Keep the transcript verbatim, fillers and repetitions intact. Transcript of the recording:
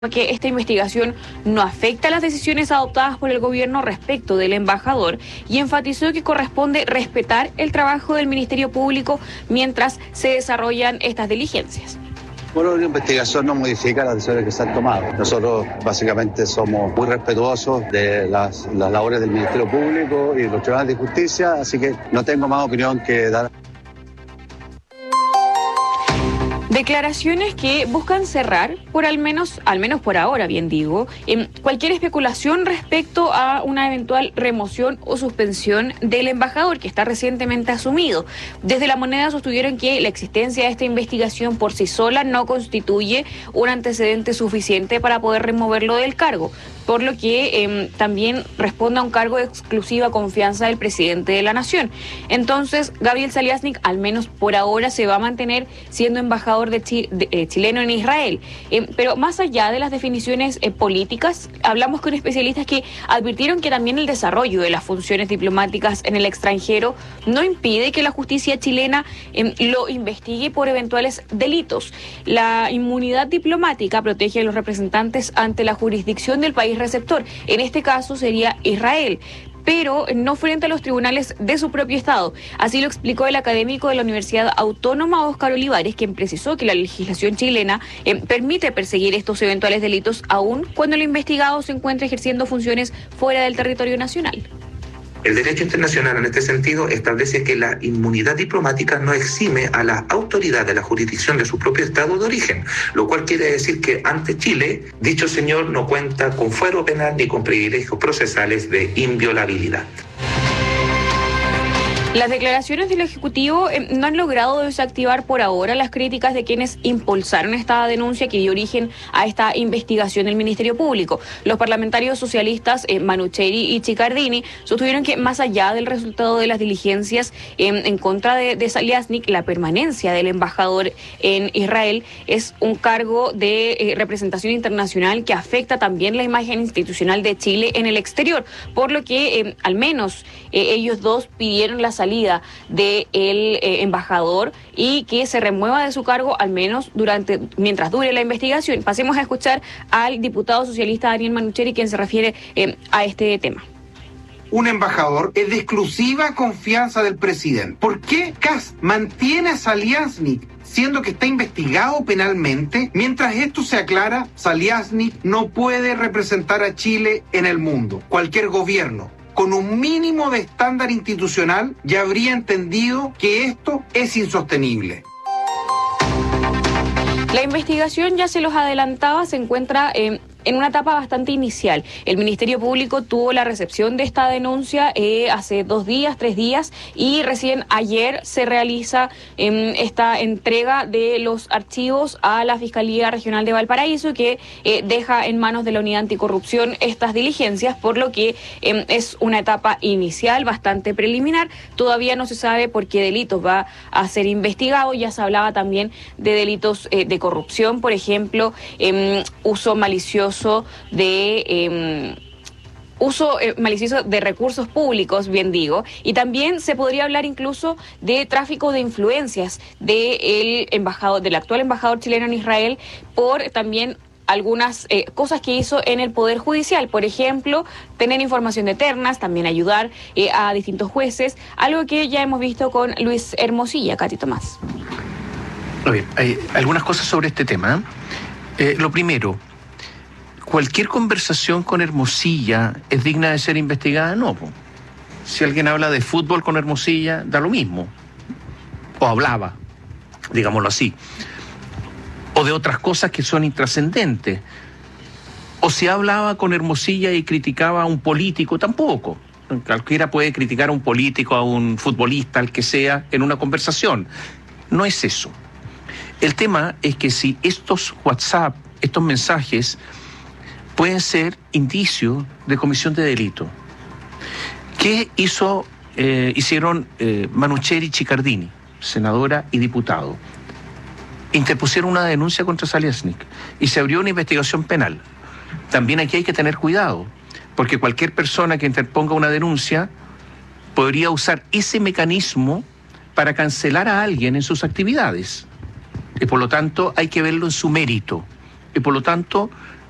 que esta investigación no afecta a las decisiones adoptadas por el gobierno respecto del embajador y enfatizó que corresponde respetar el trabajo del Ministerio Público mientras se desarrollan estas diligencias. Bueno, la investigación no modifica las decisiones que se han tomado. Nosotros básicamente somos muy respetuosos de las, las labores del Ministerio Público y de los tribunales de justicia, así que no tengo más opinión que dar. Declaraciones que buscan cerrar, por al menos, al menos por ahora, bien digo, en cualquier especulación respecto a una eventual remoción o suspensión del embajador que está recientemente asumido. Desde La Moneda sostuvieron que la existencia de esta investigación por sí sola no constituye un antecedente suficiente para poder removerlo del cargo, por lo que eh, también responde a un cargo de exclusiva confianza del presidente de la Nación. Entonces, Gabriel Saliasnik, al menos por ahora, se va a mantener siendo embajador de, Chi, de eh, chileno en Israel. Eh, pero más allá de las definiciones eh, políticas, hablamos con especialistas que advirtieron que también el desarrollo de las funciones diplomáticas en el extranjero no impide que la justicia chilena eh, lo investigue por eventuales delitos. La inmunidad diplomática protege a los representantes ante la jurisdicción del país receptor. En este caso sería Israel, pero no frente a los tribunales de su propio Estado. Así lo explicó el académico de la Universidad Autónoma, Óscar Olivares, quien precisó que la legislación chilena eh, permite perseguir estos eventuales delitos aún cuando el investigado se encuentre ejerciendo funciones fuera del territorio nacional. El derecho internacional en este sentido establece que la inmunidad diplomática no exime a la autoridad de la jurisdicción de su propio estado de origen, lo cual quiere decir que ante Chile, dicho señor no cuenta con fuero penal ni con privilegios procesales de inviolabilidad. Las declaraciones del Ejecutivo eh, no han logrado desactivar por ahora las críticas de quienes impulsaron esta denuncia que dio origen a esta investigación del Ministerio Público. Los parlamentarios socialistas eh, Manucheri y Chicardini sostuvieron que más allá del resultado de las diligencias eh, en contra de, de Saliasnik, la permanencia del embajador en Israel es un cargo de eh, representación internacional que afecta también la imagen institucional de Chile en el exterior, por lo que eh, al menos eh, ellos dos pidieron la salida del eh, embajador y que se remueva de su cargo al menos durante mientras dure la investigación. Pasemos a escuchar al diputado socialista Daniel Manucheri, quien se refiere eh, a este tema. Un embajador es de exclusiva confianza del presidente. ¿Por qué Kast mantiene a Saliasnik siendo que está investigado penalmente? Mientras esto se aclara, Saliasnik no puede representar a Chile en el mundo. Cualquier gobierno con un mínimo de estándar institucional ya habría entendido que esto es insostenible. La investigación, ya se los adelantaba, se encuentra eh, en una etapa bastante inicial. El Ministerio Público tuvo la recepción de esta denuncia eh, hace dos días, tres días, y recién ayer se realiza eh, esta entrega de los archivos a la Fiscalía Regional de Valparaíso, que eh, deja en manos de la Unidad Anticorrupción estas diligencias, por lo que eh, es una etapa inicial bastante preliminar. Todavía no se sabe por qué delitos va a ser investigado. Ya se hablaba también de delitos eh, de corrupción, por ejemplo, eh, uso malicioso de eh, uso eh, malicioso de recursos públicos, bien digo, y también se podría hablar incluso de tráfico de influencias del embajador, del actual embajador chileno en Israel, por también algunas eh, cosas que hizo en el Poder Judicial, por ejemplo, tener información de ternas, también ayudar eh, a distintos jueces, algo que ya hemos visto con Luis Hermosilla. Katy Tomás. Muy bien, hay algunas cosas sobre este tema. Eh, lo primero, ¿cualquier conversación con Hermosilla es digna de ser investigada? No. Po. Si alguien habla de fútbol con Hermosilla, da lo mismo. O hablaba, digámoslo así. O de otras cosas que son intrascendentes. O si hablaba con Hermosilla y criticaba a un político, tampoco. Cualquiera puede criticar a un político, a un futbolista, al que sea, en una conversación. No es eso. El tema es que si estos WhatsApp, estos mensajes, pueden ser indicios de comisión de delito. ¿Qué hizo, eh, hicieron eh, Manucheri y Chicardini, senadora y diputado? Interpusieron una denuncia contra Saliasnik y se abrió una investigación penal. También aquí hay que tener cuidado, porque cualquier persona que interponga una denuncia podría usar ese mecanismo para cancelar a alguien en sus actividades. Y por lo tanto hay que verlo en su mérito. Y por lo tanto